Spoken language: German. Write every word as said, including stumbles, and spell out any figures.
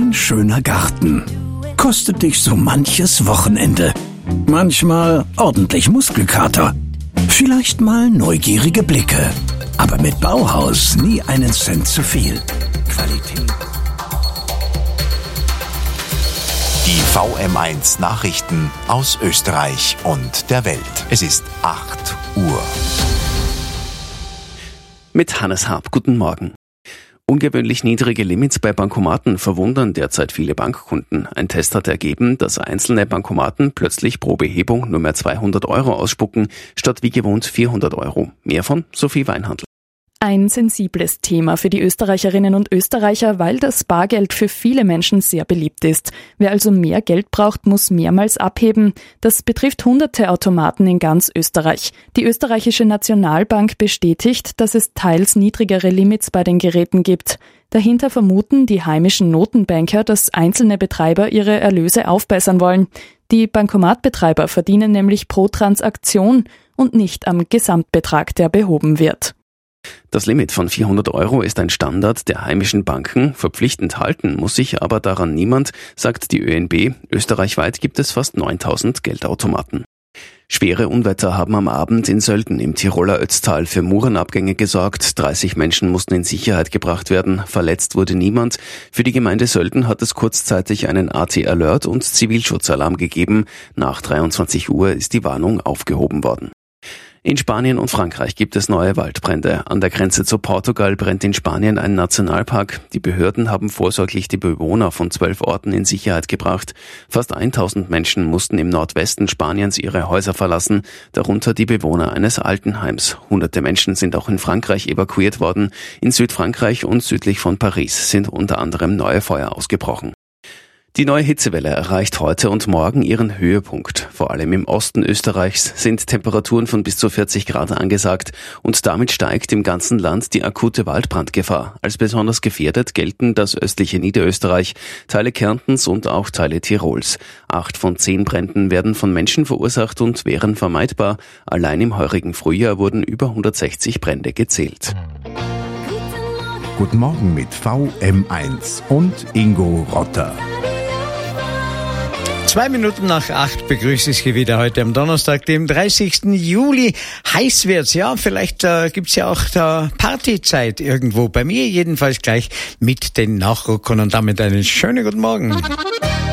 Ein schöner Garten kostet dich so manches Wochenende. Manchmal ordentlich Muskelkater. Vielleicht mal neugierige Blicke. Aber mit Bauhaus nie einen Cent zu viel. Qualität. Die V M eins Nachrichten aus Österreich und der Welt. Es ist acht Uhr. Mit Hannes Hab, guten Morgen. Ungewöhnlich niedrige Limits bei Bankomaten verwundern derzeit viele Bankkunden. Ein Test hat ergeben, dass einzelne Bankomaten plötzlich pro Behebung nur mehr zweihundert Euro ausspucken, statt wie gewohnt vierhundert Euro. Mehr von Sophie Weinhandl. Ein sensibles Thema für die Österreicherinnen und Österreicher, weil das Bargeld für viele Menschen sehr beliebt ist. Wer also mehr Geld braucht, muss mehrmals abheben. Das betrifft hunderte Automaten in ganz Österreich. Die österreichische Nationalbank bestätigt, dass es teils niedrigere Limits bei den Geräten gibt. Dahinter vermuten die heimischen Notenbanker, dass einzelne Betreiber ihre Erlöse aufbessern wollen. Die Bankomatbetreiber verdienen nämlich pro Transaktion und nicht am Gesamtbetrag, der behoben wird. Das Limit von vierhundert Euro ist ein Standard der heimischen Banken. Verpflichtend halten muss sich aber daran niemand, sagt die Ö N B. Österreichweit gibt es fast neuntausend Geldautomaten. Schwere Unwetter haben am Abend in Sölden im Tiroler Ötztal für Murenabgänge gesorgt. dreißig Menschen mussten in Sicherheit gebracht werden. Verletzt wurde niemand. Für die Gemeinde Sölden hat es kurzzeitig einen A T-Alert und Zivilschutzalarm gegeben. Nach dreiundzwanzig Uhr ist die Warnung aufgehoben worden. In Spanien und Frankreich gibt es neue Waldbrände. An der Grenze zu Portugal brennt in Spanien ein Nationalpark. Die Behörden haben vorsorglich die Bewohner von zwölf Orten in Sicherheit gebracht. Fast tausend Menschen mussten im Nordwesten Spaniens ihre Häuser verlassen, darunter die Bewohner eines Altenheims. Hunderte Menschen sind auch in Frankreich evakuiert worden. In Südfrankreich und südlich von Paris sind unter anderem neue Feuer ausgebrochen. Die neue Hitzewelle erreicht heute und morgen ihren Höhepunkt. Vor allem im Osten Österreichs sind Temperaturen von bis zu vierzig Grad angesagt und damit steigt im ganzen Land die akute Waldbrandgefahr. Als besonders gefährdet gelten das östliche Niederösterreich, Teile Kärntens und auch Teile Tirols. Acht von zehn Bränden werden von Menschen verursacht und wären vermeidbar. Allein im heurigen Frühjahr wurden über hundertsechzig Brände gezählt. Guten Morgen mit V M eins und Ingo Rotter. Zwei Minuten nach acht begrüße ich Sie wieder heute am Donnerstag, dem dreißigsten Juli. Heiß wird's, ja. Vielleicht äh, gibt's ja auch da Partyzeit irgendwo. Bei mir jedenfalls gleich mit den Nachruckern und damit einen schönen guten Morgen.